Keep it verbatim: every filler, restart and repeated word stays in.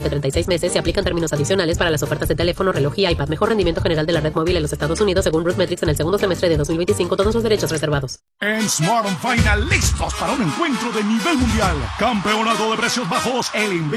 durante treinta y seis meses. Se aplican términos adicionales para las ofertas de teléfono, reloj y iPad. Mejor rendimiento general de la red móvil en los Estados Unidos según RootMetrics en el segundo semestre de dos mil veinticinco. Todos los derechos reservados. En Smart on Final, listos para un encuentro de nivel mundial. Campeonato de precios bajos. El